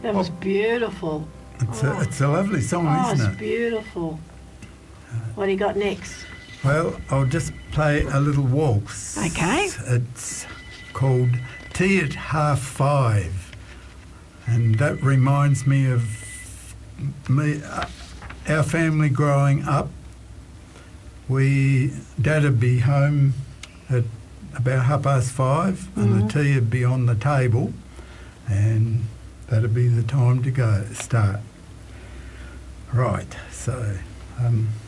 That was beautiful. It's a lovely song, isn't It's beautiful. What do you got next? Well, I'll just play a little waltz. Okay. It's called Tea at 5:30, and that reminds me of our family growing up. Dad would be home at about 5:30, and the tea would be on the table, and that'd be the time to start. Right, so